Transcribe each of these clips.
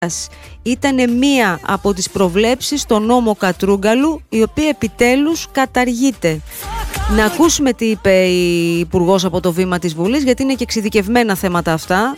ήταν μία από τις προβλέψεις στο νόμο Κατρούγκαλου, η οποία επιτέλους καταργείται. Να ακούσουμε τι είπε η Υπουργός από το βήμα της Βουλής, γιατί είναι και εξειδικευμένα θέματα αυτά.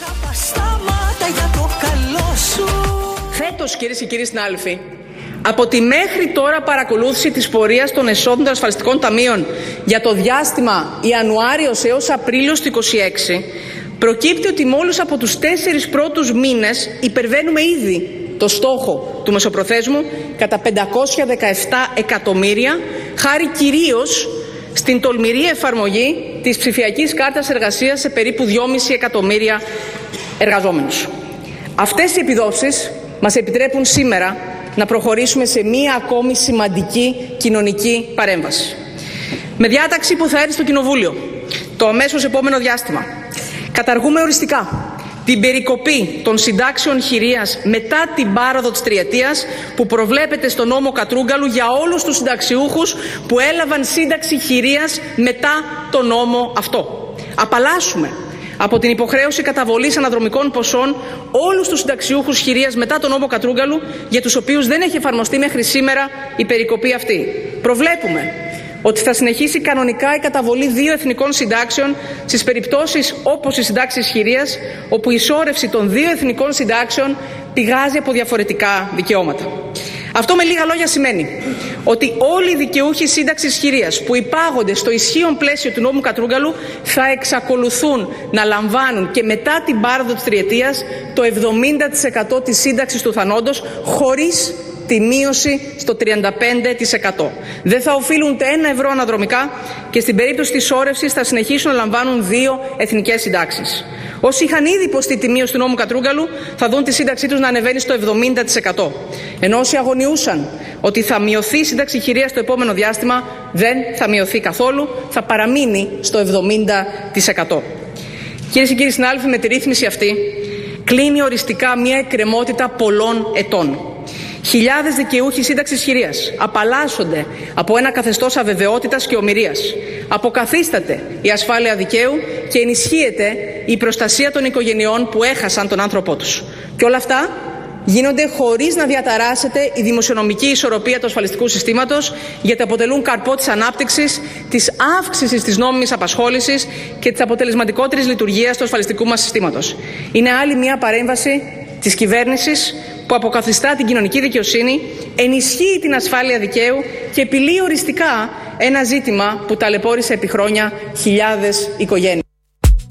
Φέτος, κυρίες και κύριοι συνάδελφοι, από τη μέχρι τώρα παρακολούθηση της πορείας των εσόδων των ασφαλιστικών ταμείων για το διάστημα Ιανουάριος έως Απρίλιος του 2026, προκύπτει ότι μόλις από τους 4 πρώτους μήνες υπερβαίνουμε ήδη το στόχο του μεσοπροθέσμου κατά 517 εκατομμύρια, χάρη κυρίως στην τολμηρή εφαρμογή της ψηφιακής κάρτας εργασίας σε περίπου 2,5 εκατομμύρια εργαζόμενους. Αυτές οι επιδόσεις μας επιτρέπουν σήμερα να προχωρήσουμε σε μία ακόμη σημαντική κοινωνική παρέμβαση. Με διάταξη που θα έρθει στο Κοινοβούλιο το αμέσως επόμενο διάστημα, καταργούμε οριστικά την περικοπή των συντάξεων χειρίας μετά την πάροδο της τριετίας που προβλέπεται στο νόμο Κατρούγκαλου για όλους τους συνταξιούχους που έλαβαν σύνταξη χειρίας μετά το νόμο αυτό. Απαλλάσσουμε από την υποχρέωση καταβολής αναδρομικών ποσών όλους τους συνταξιούχους χειρίας μετά τον νόμο Κατρούγκαλου, για τους οποίους δεν έχει εφαρμοστεί μέχρι σήμερα η περικοπή αυτή. Προβλέπουμε ότι θα συνεχίσει κανονικά η καταβολή 2 εθνικών συντάξεων στις περιπτώσεις όπως οι συντάξεις χειρίας, όπου η ισόρρευση των 2 εθνικών συντάξεων πηγάζει από διαφορετικά δικαιώματα. Αυτό με λίγα λόγια σημαίνει ότι όλοι οι δικαιούχοι σύνταξης χειρίας που υπάγονται στο ισχύον πλαίσιο του νόμου Κατρούγκαλου θα εξακολουθούν να λαμβάνουν και μετά την πάροδο της τριετίας το 70% της σύνταξης του θανόντος, χωρίς τη μείωση στο 35%. Δεν θα οφείλουν ούτε 1 ευρώ αναδρομικά και στην περίπτωση της σώρευσης θα συνεχίσουν να λαμβάνουν 2 εθνικές συντάξεις. Όσοι είχαν ήδη υποστεί τη μείωση του νόμου Κατρούγκαλου θα δουν τη σύνταξή τους να ανεβαίνει στο 70%. Ενώ όσοι αγωνιούσαν ότι θα μειωθεί η σύνταξη χειρίας στο επόμενο διάστημα, δεν θα μειωθεί καθόλου, θα παραμείνει στο 70%. Κυρίες και κύριοι συνάδελφοι, με τη ρύθμιση αυτή κλείνει οριστικά μια εκκρεμότητα πολλών ετών. Χιλιάδες δικαιούχοι σύνταξης χειρίας απαλλάσσονται από ένα καθεστώς αβεβαιότητας και ομηρίας. Αποκαθίσταται η ασφάλεια δικαίου και ενισχύεται η προστασία των οικογενειών που έχασαν τον άνθρωπό τους. Και όλα αυτά γίνονται χωρίς να διαταράσσεται η δημοσιονομική ισορροπία του ασφαλιστικού συστήματος, γιατί αποτελούν καρπό της ανάπτυξης, της αύξησης της νόμιμης απασχόλησης και της αποτελεσματικότερης λειτουργίας του ασφαλιστικού μας συστήματος. Είναι άλλη μια παρέμβαση της κυβέρνησης που αποκαθιστά την κοινωνική δικαιοσύνη, ενισχύει την ασφάλεια δικαίου και επιλύει οριστικά ένα ζήτημα που ταλαιπώρησε επί χρόνια χιλιάδες οικογένειες.